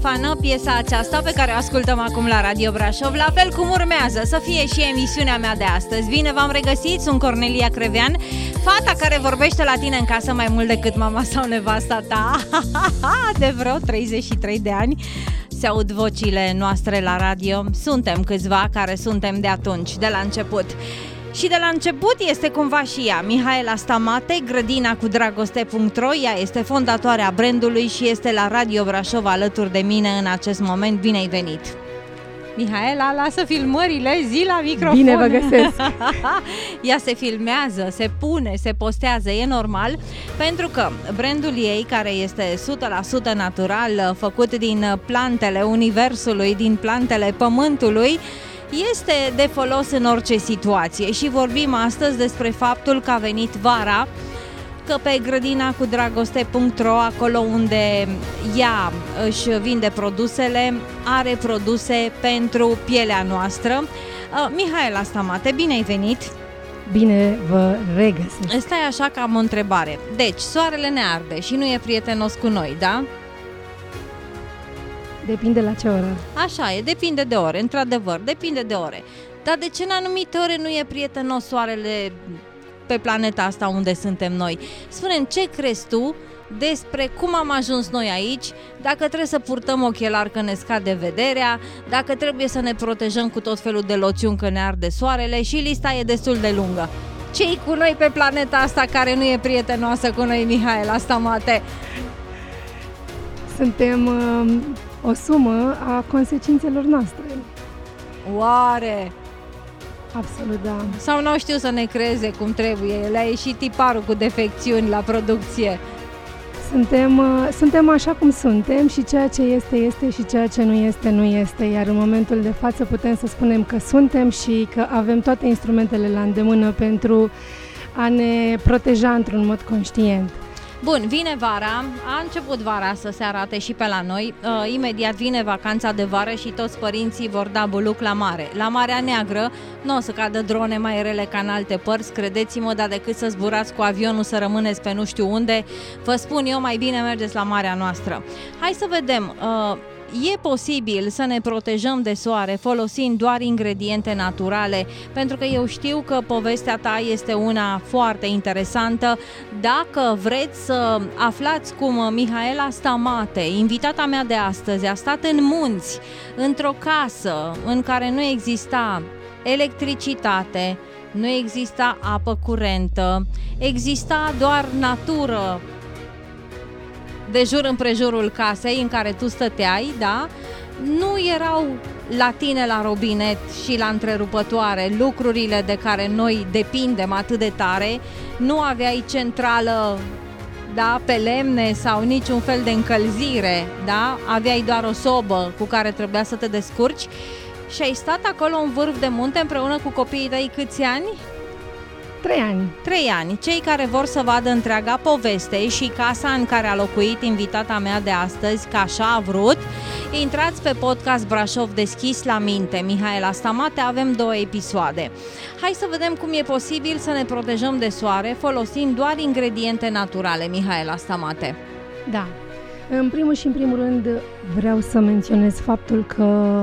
Stefană, piesa aceasta pe care o ascultăm acum la Radio Brașov, la fel cum urmează să fie și emisiunea mea de astăzi. Bine v-am regăsit, sunt Cornelia Crevean, fata care vorbește la tine în casă mai mult decât mama sau nevasta ta. De vreo 33 de ani se aud vocile noastre la radio. Suntem câțiva care suntem de atunci, de la început. Și de la început este cumva și ea, Mihaela Stamate, grădina cu dragoste.ro. Ea este fondatoarea brandului și este la Radio Brașov alături de mine în acest moment. Bine ai venit! Mihaela, lasă filmările, zi la microfon! Bine vă găsesc! Ea se filmează, se pune, se postează, e normal, pentru că brandul ei, care este 100% natural, făcut din plantele universului, din plantele pământului, este de folos în orice situație și vorbim astăzi despre faptul că a venit vara, că pe grădina cu dragoste.ro, acolo unde ea își vinde produsele, are produse pentru pielea noastră. Mihaela Stamate, bine ai venit! Bine vă regăsesc! Stai așa că am o întrebare. Deci, soarele ne arde și nu e prietenos cu noi, da? Depinde la ce oră. Așa e, depinde de ore, într-adevăr, depinde de ore. Dar de ce în anumite ore nu e prietenos soarele pe planeta asta unde suntem noi? Spune-mi, ce crezi tu despre cum am ajuns noi aici, dacă trebuie să purtăm ochelari că ne scade vederea, dacă trebuie să ne protejăm cu tot felul de loțiuni că ne arde soarele și lista e destul de lungă. Ce-i cu noi pe planeta asta care nu e prietenoasă cu noi, Mihaela Stamate? Suntem o sumă a consecințelor noastre. Oare? Absolut, da. Sau n-au știut să ne creeze cum trebuie? Le-a ieșit tiparul cu defecțiuni la producție. Suntem așa cum suntem și ceea ce este, este și ceea ce nu este, nu este. Iar în momentul de față putem să spunem că suntem și că avem toate instrumentele la îndemână pentru a ne proteja într-un mod conștient. Bun, vine vara, a început vara să se arate și pe la noi, imediat vine vacanța de vară și toți părinții vor da buluc la mare. La Marea Neagră nu o să cadă drone mai rele ca în alte părți, credeți-mă, dar decât să zburați cu avionul să rămâneți pe nu știu unde, vă spun eu, mai bine mergeți la marea noastră. Hai să vedem, e posibil să ne protejăm de soare folosind doar ingrediente naturale? Pentru că eu știu că povestea ta este una foarte interesantă. Dacă vreți să aflați cum Mihaela Stamate, invitata mea de astăzi, a stat în munți, într-o casă în care nu exista electricitate, nu exista apă curentă, exista doar natură de jur împrejurul casei în care tu stăteai, da? Nu erau la tine la robinet și la întrerupătoare lucrurile de care noi depindem atât de tare, nu aveai centrală, da, pe lemne sau niciun fel de încălzire, da? Aveai doar o sobă cu care trebuia să te descurci și ai stat acolo în vârf de munte împreună cu copiii tăi câți ani? 3 ani. 3 ani. Cei care vor să vadă întreaga poveste și casa în care a locuit invitata mea de astăzi, că așa a vrut, intrați pe podcast Brașov deschis la minte. Mihaela Stamate, avem 2 episoade. Hai să vedem cum e posibil să ne protejăm de soare folosind doar ingrediente naturale, Mihaela Stamate. Da. În primul și în primul rând vreau să menționez faptul că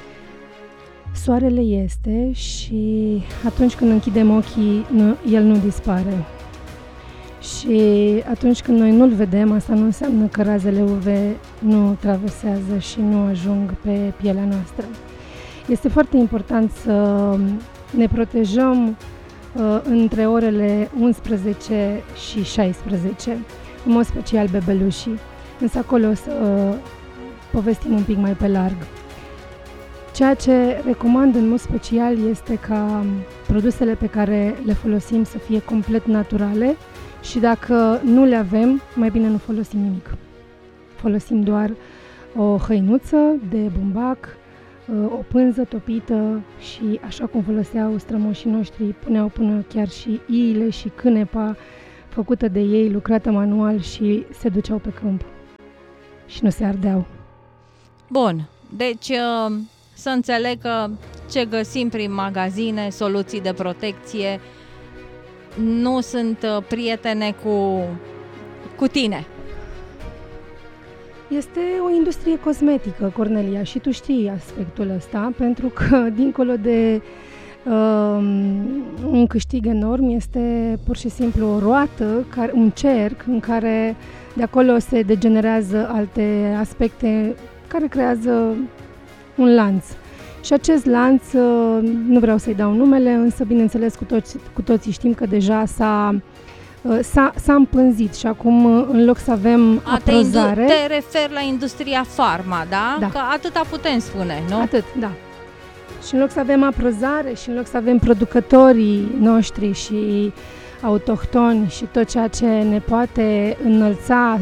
soarele este și atunci când închidem ochii, el nu dispare. Și atunci când noi nu-l vedem, asta nu înseamnă că razele UV nu traversează și nu ajung pe pielea noastră. Este foarte important să ne protejăm între orele 11 și 16, în mod special bebelușii. Însă acolo o să povestim un pic mai pe larg. Ceea ce recomand în mod special este ca produsele pe care le folosim să fie complet naturale și dacă nu le avem, mai bine nu folosim nimic. Folosim doar o hăinuță de bumbac, o pânză topită și așa cum foloseau strămoșii noștri, puneau până chiar și iile și cânepa făcută de ei, lucrată manual și se duceau pe câmp și nu se ardeau. Bun, deci să înțeleg că ce găsim prin magazine, soluții de protecție, nu sunt prietene cu tine. Este o industrie cosmetică, Cornelia, și tu știi aspectul ăsta, pentru că, dincolo de un câștig enorm, este pur și simplu o roată, un cerc în care de acolo se degenerează alte aspecte care creează un lanț. Și acest lanț, nu vreau să-i dau numele, însă bineînțeles cu toții știm că deja s-a împânzit și acum în loc să avem aprozare... Te referi la industria farma, da? Da. Că atâta putem spune, nu? Atât, da. Și în loc să avem aprozare și în loc să avem producătorii noștri și autohtoni și tot ceea ce ne poate înălța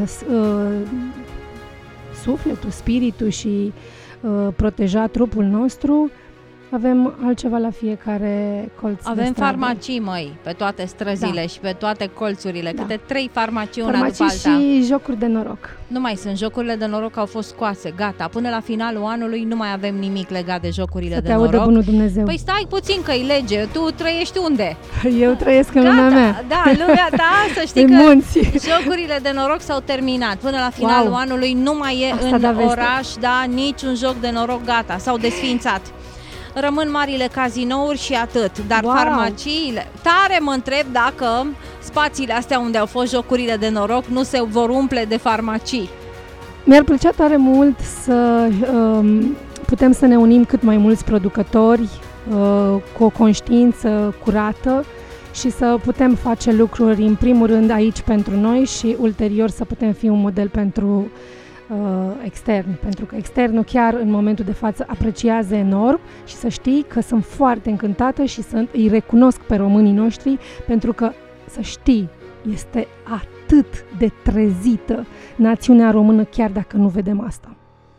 sufletul, spiritul și proteja trupul nostru, avem altceva la fiecare colț. Avem farmacii, măi, pe toate străzile și pe toate colțurile. Da. Câte 3 farmacii, una după alta. Și jocuri de noroc. Nu mai sunt. Jocurile de noroc au fost scoase. Gata. Până la finalul anului nu mai avem nimic legat de jocurile de noroc. Să te audă bunul Dumnezeu. Păi stai puțin că-i lege. Tu trăiești unde? Eu trăiesc în lumea mea. Da, lumea ta, să știi în că munți. jocurile de noroc s-au terminat. Până la finalul anului nu mai e Asta în oraș, niciun joc de noroc. Gata. S-au desființat. Rămân marile cazinouri și atât, dar farmaciile... Tare mă întreb dacă spațiile astea unde au fost jocurile de noroc nu se vor umple de farmacii. Mi-ar plăcea tare mult să putem să ne unim cât mai mulți producători cu o conștiință curată și să putem face lucruri în primul rând aici pentru noi și ulterior să putem fi un model pentru extern, pentru că externul chiar în momentul de față apreciază enorm și să știi că sunt foarte încântată și îi recunosc pe românii noștri pentru că, să știi, este atât de trezită națiunea română chiar dacă nu vedem asta.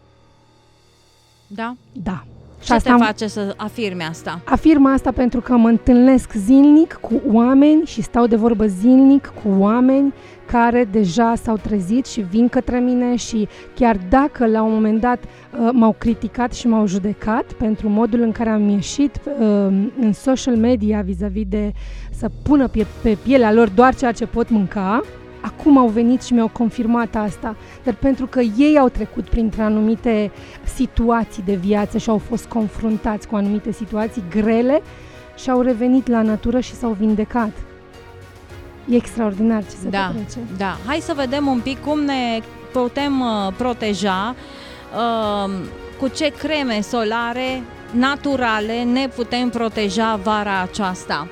Da? Da. Ce te face să afirmi asta? Afirm asta pentru că mă întâlnesc zilnic cu oameni și stau de vorbă zilnic cu oameni care deja s-au trezit și vin către mine și chiar dacă la un moment dat m-au criticat și m-au judecat pentru modul în care am ieșit în social media vis-a-vis de să pună pe pielea lor doar ceea ce pot mânca, acum au venit și mi-au confirmat asta, dar pentru că ei au trecut printre anumite situații de viață și au fost confruntați cu anumite situații grele și au revenit la natură și s-au vindecat. E extraordinar ce se petrece. Da. Hai să vedem un pic cum ne putem proteja, cu ce creme solare naturale ne putem proteja vara aceasta.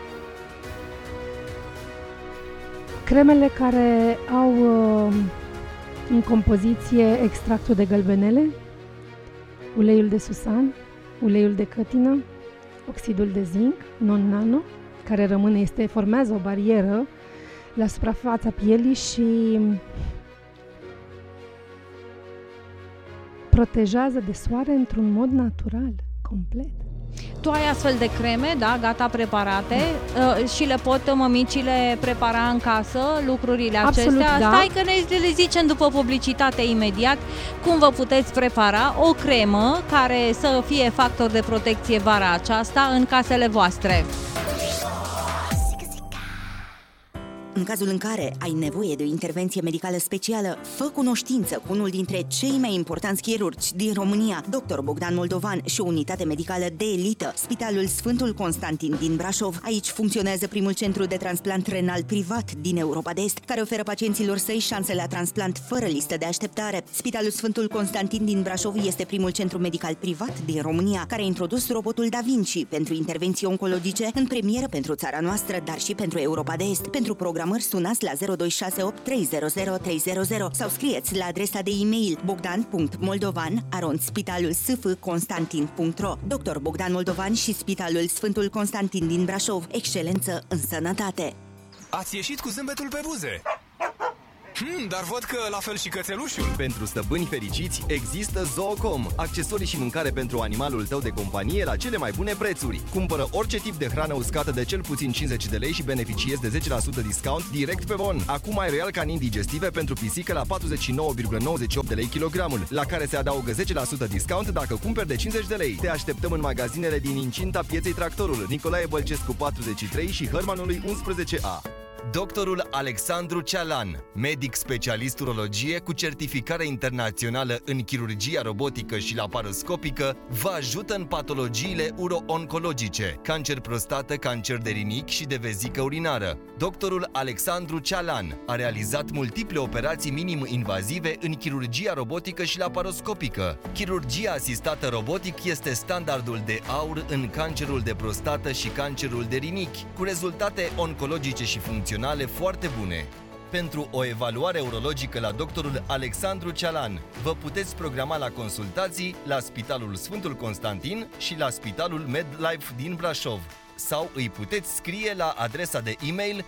Cremele care au în compoziție extractul de gălbenele, uleiul de susan, uleiul de cătină, oxidul de zinc, non-nano, care rămâne, formează o barieră la suprafața pielii și protejează de soare într-un mod natural, complet. Tu ai astfel de creme, da, gata preparate și le pot mămicile prepara în casă, lucrurile acestea? Absolut, da. Stai că le zicem după publicitate imediat cum vă puteți prepara o cremă care să fie factor de protecție vara aceasta în casele voastre. În cazul în care ai nevoie de o intervenție medicală specială, fă cunoștință cu unul dintre cei mai importanți chirurgi din România, Dr. Bogdan Moldovan și o unitate medicală de elită, Spitalul Sfântul Constantin din Brașov. Aici funcționează primul centru de transplant renal privat din Europa de Est, care oferă pacienților săi șanse la transplant fără listă de așteptare. Spitalul Sfântul Constantin din Brașov este primul centru medical privat din România, care a introdus robotul Da Vinci pentru intervenții oncologice în premieră pentru țara noastră, dar și pentru Europa de Est. Pentru programări sunați la 0268 300 300 sau scrieți la adresa de e-mail bogdan.moldovan@spitalulsfconstantin.ro. Dr. Bogdan Moldovan și Spitalul Sfântul Constantin din Brașov. Excelență în sănătate. Ați ieșit cu zâmbetul pe buze. Dar văd că la fel și cățelușul. Pentru stăpâni fericiți există Zoocom, accesorii și mâncare pentru animalul tău de companie la cele mai bune prețuri. Cumpără orice tip de hrană uscată de cel puțin 50 de lei și beneficiezi de 10% discount direct pe bon. Acum ai Royal Canin digestive pentru pisică la 49,98 de lei kilogramul, la care se adaugă 10% discount dacă cumperi de 50 de lei. Te așteptăm în magazinele din incinta pieței Tractorul, Nicolae Bălcescu 43 și Hărmanului 11A. Doctorul Alexandru Cealan, medic specialist urologie cu certificare internațională în chirurgia robotică și laparoscopică, vă ajută în patologiile uro-oncologice, cancer prostată, cancer de rinic și de vezică urinară. Doctorul Alexandru Cealan a realizat multiple operații minim-invazive în chirurgia robotică și laparoscopică. Chirurgia asistată robotic este standardul de aur în cancerul de prostată și cancerul de rinichi, cu rezultate oncologice și funcționale foarte bune. Pentru o evaluare urologică la doctorul Alexandru Cealan, vă puteți programa la consultații la Spitalul Sfântul Constantin și la Spitalul MedLife din Brașov. Sau îi puteți scrie la adresa de e-mail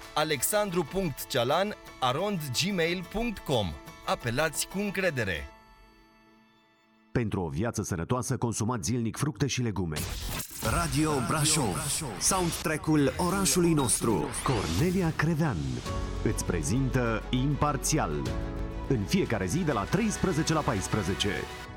alexandru.cealan@gmail.com. Apelați cu încredere! Pentru o viață sănătoasă, consumați zilnic fructe și legume. Radio Brașov, soundtrack-ul orașului nostru. Cornelia Crevean îți prezintă Imparțial, în fiecare zi de la 13 la 14.